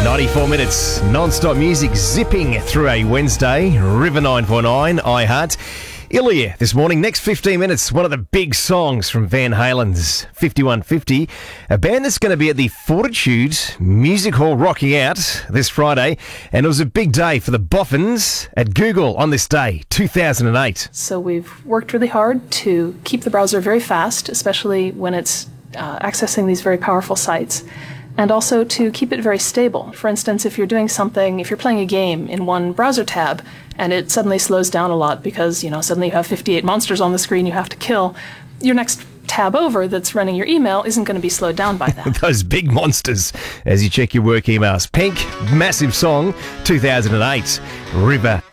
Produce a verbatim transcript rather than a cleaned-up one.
ninety-four minutes non-stop music zipping through a Wednesday. River nine point nine, iHeart. Ilya this morning. Next fifteen minutes, one of the big songs from Van Halen's fifty-one fifty. A band that's going to be at the Fortitude Music Hall rocking out this Friday. And it was a big day for the Boffins at Google on this day, two thousand eight. So we've worked really hard to keep the browser very fast, especially when it's uh, accessing these very powerful sites. And also to keep it very stable. For instance, if you're doing something, if you're playing a game in one browser tab and it suddenly slows down a lot because, you know, suddenly you have fifty-eight monsters on the screen you have to kill, your next tab over that's running your email isn't going to be slowed down by that. Those big monsters as you check your work emails. Pink, massive song, two thousand eight, River.